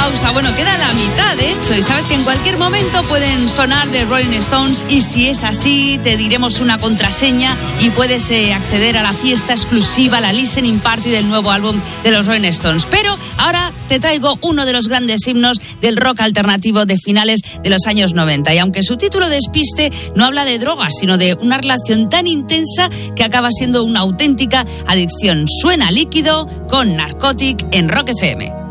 pausa. Bueno, queda la mitad, de hecho, y sabes que en cualquier momento pueden sonar The Rolling Stones, y si es así, te diremos una contraseña y puedes acceder a la fiesta exclusiva, la listening party del nuevo álbum de los Rolling Stones. Pero ahora te traigo uno de los grandes himnos del rock alternativo de finales de los años 90, y aunque su título despiste, no habla de drogas, sino de una relación tan intensa que acaba siendo una auténtica adicción. Suena Líquido con Narcotic en Rock FM.